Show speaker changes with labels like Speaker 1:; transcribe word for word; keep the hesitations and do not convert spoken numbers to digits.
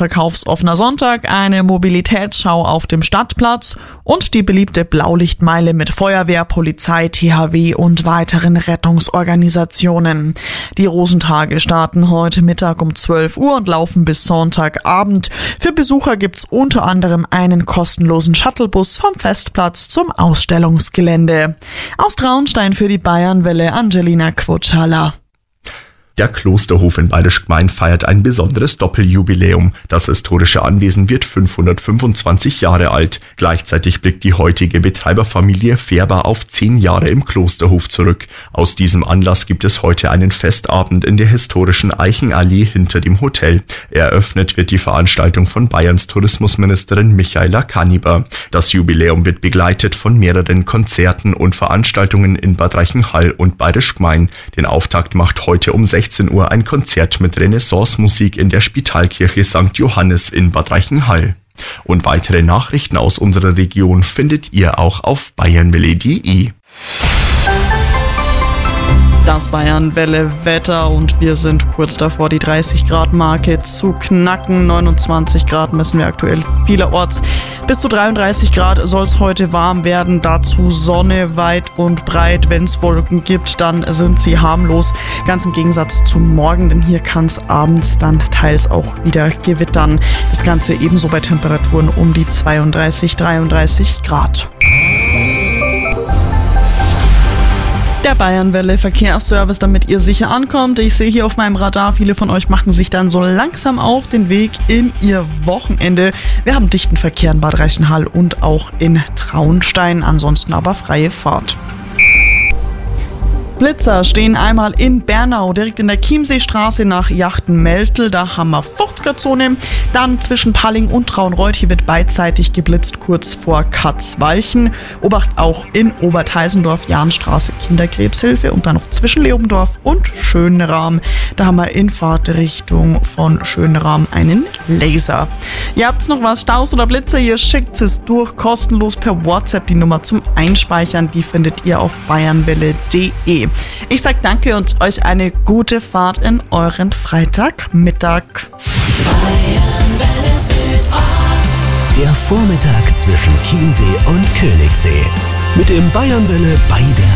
Speaker 1: verkaufsoffener Sonntag, eine Mobilitätsschau auf dem Stadtplatz und die beliebte Blaulichtmeile mit Feuerwehr, Polizei, T H W und weiteren Rettungsorganisationen. Die Rosentage starten heute Mittag um zwölf Uhr und laufen bis Sonntagabend. Für Besucher gibt's unter anderem einen kostenlosen Shuttlebus vom Festplatz zum Ausstellungsgelände. Aus Traunstein für die Bayernwelle Angelina Quotschala.
Speaker 2: Der Klosterhof in Bayerisch Gmein feiert ein besonderes Doppeljubiläum. Das historische Anwesen wird fünfhundertfünfundzwanzig Jahre alt. Gleichzeitig blickt die heutige Betreiberfamilie Färber auf zehn Jahre im Klosterhof zurück. Aus diesem Anlass gibt es heute einen Festabend in der historischen Eichenallee hinter dem Hotel. Eröffnet wird die Veranstaltung von Bayerns Tourismusministerin Michaela Kaniber. Das Jubiläum wird begleitet von mehreren Konzerten und Veranstaltungen in Bad Reichenhall und Bayerisch Gmein. Den Auftakt macht heute um sechzehn Uhr ein Konzert mit Renaissance-Musik in der Spitalkirche Sankt Johannes in Bad Reichenhall. Und weitere Nachrichten aus unserer Region findet ihr auch auf bayernwelle punkt de.
Speaker 1: Das Bayernwelle-Wetter und wir sind kurz davor, die dreißig Grad Marke zu knacken. neunundzwanzig Grad messen wir aktuell vielerorts. Bis zu dreiunddreißig Grad soll es heute warm werden. Dazu Sonne weit und breit. Wenn es Wolken gibt, dann sind sie harmlos. Ganz im Gegensatz zum Morgen, denn hier kann es abends dann teils auch wieder gewittern. Das Ganze ebenso bei Temperaturen um die zweiunddreißig, dreiunddreißig Grad. Der Bayernwelle Verkehrsservice, damit ihr sicher ankommt. Ich sehe hier auf meinem Radar, viele von euch machen sich dann so langsam auf den Weg in ihr Wochenende. Wir haben dichten Verkehr in Bad Reichenhall und auch in Traunstein, ansonsten aber freie Fahrt. Blitzer stehen einmal in Bernau, direkt in der Chiemseestraße nach Jachten-Meltel. Da haben wir fünfziger-Zone. Dann zwischen Palling und Traunreuth. Hier wird beidseitig geblitzt, kurz vor Katzwalchen. Obacht auch in Oberteisendorf, Jahnstraße, Kinderkrebshilfe. Und dann noch zwischen Leobendorf und Schönrahm. Da haben wir in Fahrtrichtung von Schönrahm einen Laser. Ihr habt's noch was, Staus oder Blitzer? Ihr schickt es durch, kostenlos per WhatsApp. Die Nummer zum Einspeichern, die findet ihr auf bayernwelle punkt de. Ich sag danke und euch eine gute Fahrt in euren Freitagmittag.
Speaker 3: Der Vormittag zwischen Chiemsee und Königssee. Mit dem Bayernwelle bei der